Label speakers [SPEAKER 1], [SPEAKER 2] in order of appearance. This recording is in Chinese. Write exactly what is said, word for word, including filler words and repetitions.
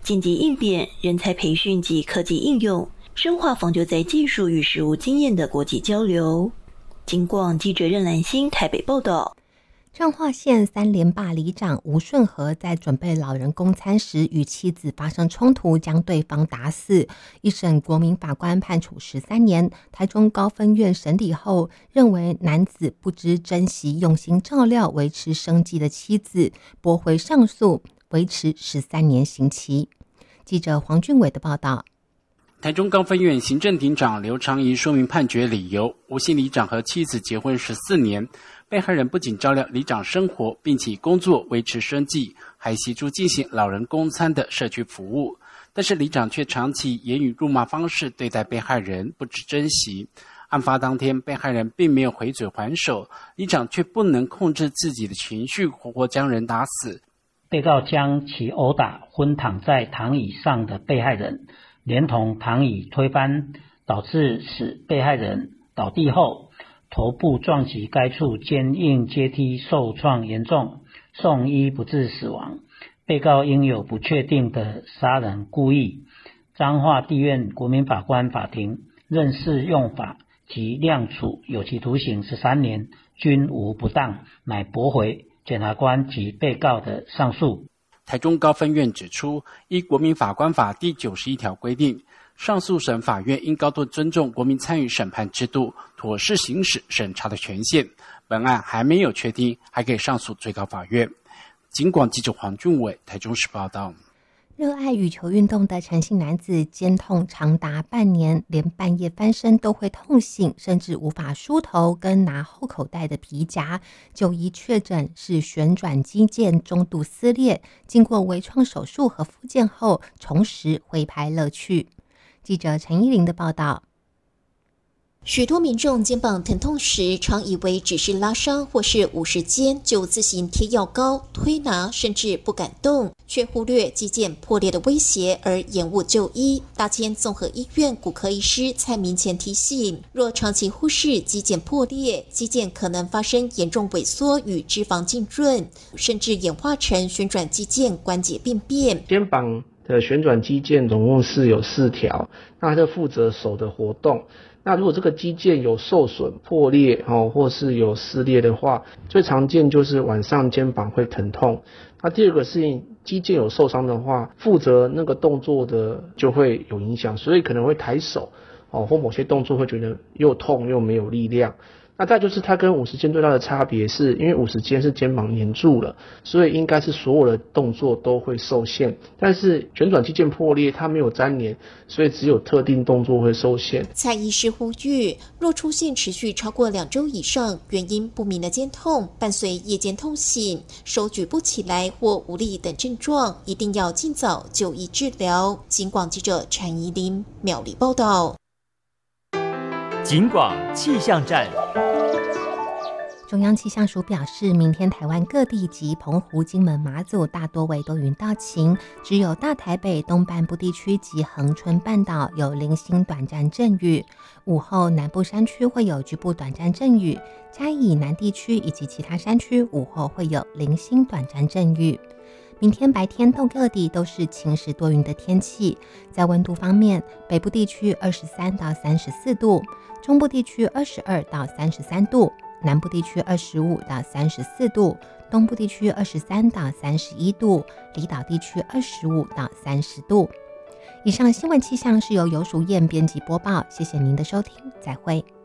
[SPEAKER 1] 紧急应变、人才培训及科技应用，深化防救灾技术与实务经验的国际交流。警广记者任兰心台北报道。
[SPEAKER 2] 彰化县三连坝里长吴顺和在准备老人供餐时与妻子发生冲突，将对方打死。一审国民法官判处十三年。台中高分院审理后认为男子不知珍惜用心照料维持生计的妻子，驳回上诉，维持十三年刑期。记者黄俊伟的报道。
[SPEAKER 3] 台中高分院行政庭长刘长仪说明判决理由：吴姓里长和妻子结婚十四年，被害人不仅照料里长生活，并且以工作维持生计，还协助进行老人供餐的社区服务。但是里长却长期以言语辱骂方式对待被害人，不知珍惜。案发当天，被害人并没有回嘴还手，里长却不能控制自己的情绪，活活将人打死。
[SPEAKER 4] 被告将其殴打昏躺在躺椅上的被害人，连同躺椅推翻，导致使被害人倒地后，头部撞击该处坚硬阶梯受创严重，送医不治死亡。被告应有不确定的杀人故意。彰化地院国民法官法庭认适用法及量处有期徒刑十三年，均无不当，乃驳回检察官及被告的上诉。
[SPEAKER 3] 台中高分院指出，依国民法官法第九十一条规定，上诉审法院应高度尊重国民参与审判制度，妥适行使审查的权限。本案还没有确定，还可以上诉最高法院。警广记者黄俊伟台中市报道。
[SPEAKER 2] 热爱羽球运动的陈姓男子肩痛长达半年，连半夜翻身都会痛醒，甚至无法梳头跟拿后口袋的皮夹。就医确诊是旋转肌腱中度撕裂，经过微创手术和复健后，重拾挥拍乐趣。记者陈依玲的报道。
[SPEAKER 5] 许多民众肩膀疼痛时，常以为只是拉伤或是五十肩，就自行贴药膏、推拿，甚至不敢动，却忽略肌腱破裂的威胁而延误就医。大千综合医院骨科医师蔡明前提醒，若长期忽视肌腱破裂，肌腱可能发生严重萎缩与脂肪浸润，甚至演化成旋转肌腱关节病变。
[SPEAKER 6] 肩膀的旋转肌腱总共是有四条，那它就负责手的活动。那如果这个肌腱有受损、破裂哦，或是有撕裂的话，最常见就是晚上肩膀会疼痛。那第二个是肌腱有受伤的话，负责那个动作的就会有影响，所以可能会抬手哦，或某些动作会觉得又痛又没有力量。那再就是它跟五十肩最大的差别是，因为五十肩是肩膀黏住了，所以应该是所有的动作都会受限。但是旋转肌腱破裂，它没有粘连，所以只有特定动作会受限。
[SPEAKER 5] 蔡医师呼吁，若出现持续超过两周以上、原因不明的肩痛，伴随夜间痛醒、手举不起来或无力等症状，一定要尽早就医治疗。警广记者陈怡琳苗栗报道。
[SPEAKER 7] 警广气象站。
[SPEAKER 2] 中央气象署表示，明天台湾各地及澎湖、金门、马祖大多为多云到晴，只有大台北东半部地区及恒春半岛有零星短暂阵雨。午后南部山区会有局部短暂阵雨，嘉义以南地区以及其他山区午后会有零星短暂阵雨。明天白天到各地都是晴时多云的天气。在温度方面，北部地区二十三到三十四度，中部地区二十二到三十三度，南部地区二十五到三十四度，东部地区二十三到三十一度，离岛地区二十五到三十度。以上新闻气象是由游淑燕编辑播报，谢谢您的收听，再会。